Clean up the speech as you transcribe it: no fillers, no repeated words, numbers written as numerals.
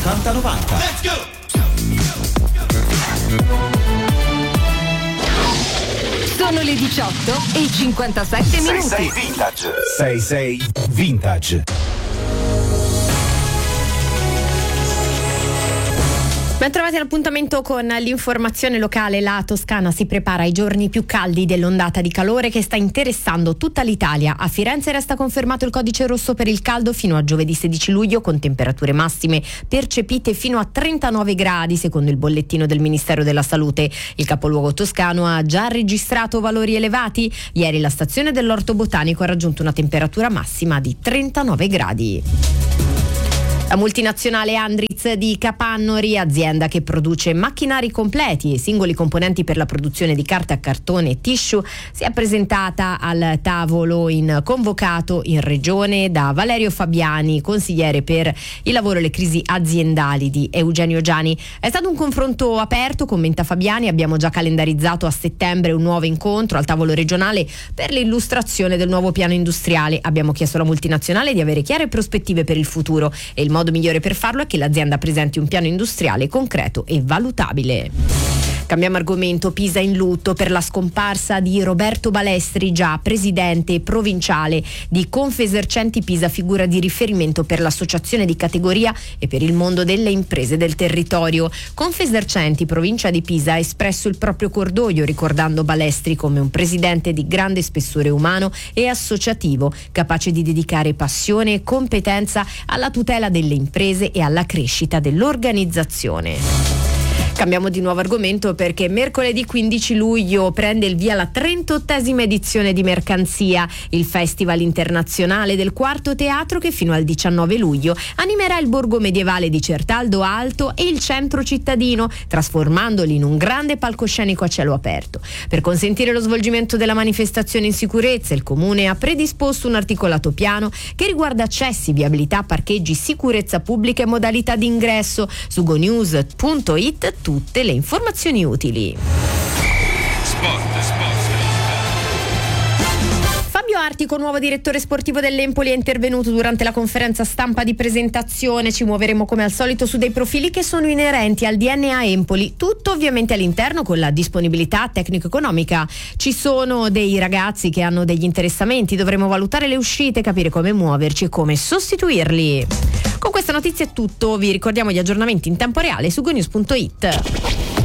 80-90. Let's go! Sono le 18:57 minuti. 66 Vintage. 66 Vintage. Ben trovati all'appuntamento con l'informazione locale. La Toscana si prepara ai giorni più caldi dell'ondata di calore che sta interessando tutta l'Italia. A Firenze resta confermato il codice rosso per il caldo fino a giovedì 16 luglio con temperature massime percepite fino a 39 gradi secondo il bollettino del Ministero della Salute. Il capoluogo toscano ha già registrato valori elevati. Ieri la stazione dell'Orto Botanico ha raggiunto una temperatura massima di 39 gradi. La multinazionale Andritz di Capannori, azienda che produce macchinari completi e singoli componenti per la produzione di carta, cartone e tissue, si è presentata al tavolo convocato in regione da Valerio Fabiani, consigliere per il lavoro e le crisi aziendali di Eugenio Giani. È stato un confronto aperto, commenta Fabiani. Abbiamo già calendarizzato a settembre un nuovo incontro al tavolo regionale per l'illustrazione del nuovo piano industriale. Abbiamo chiesto alla multinazionale di avere chiare prospettive per il futuro e il modo migliore per farlo è che l'azienda presenti un piano industriale concreto e valutabile. Cambiamo argomento. Pisa in lutto per la scomparsa di Roberto Balestri, già presidente provinciale di Confesercenti Pisa, figura di riferimento per l'associazione di categoria e per il mondo delle imprese del territorio. Confesercenti, provincia di Pisa, ha espresso il proprio cordoglio ricordando Balestri come un presidente di grande spessore umano e associativo, capace di dedicare passione e competenza alla tutela delle imprese e alla crescita dell'organizzazione. Cambiamo di nuovo argomento perché mercoledì 15 luglio prende il via la 38esima edizione di Mercanzia, il festival internazionale del quarto teatro che fino al 19 luglio animerà il borgo medievale di Certaldo Alto e il centro cittadino, trasformandoli in un grande palcoscenico a cielo aperto. Per consentire lo svolgimento della manifestazione in sicurezza, il Comune ha predisposto un articolato piano che riguarda accessi, viabilità, parcheggi, sicurezza pubblica e modalità di ingresso. Su gonews.it tutte le informazioni utili. Sport. Fabio Artico, nuovo direttore sportivo dell'Empoli, è intervenuto durante la conferenza stampa di presentazione. Ci muoveremo come al solito su dei profili che sono inerenti al DNA Empoli, tutto ovviamente all'interno con la disponibilità tecnico-economica. Ci sono dei ragazzi che hanno degli interessamenti, dovremo valutare le uscite, capire come muoverci e come sostituirli. Con questa notizia è tutto, vi ricordiamo gli aggiornamenti in tempo reale su gonews.it.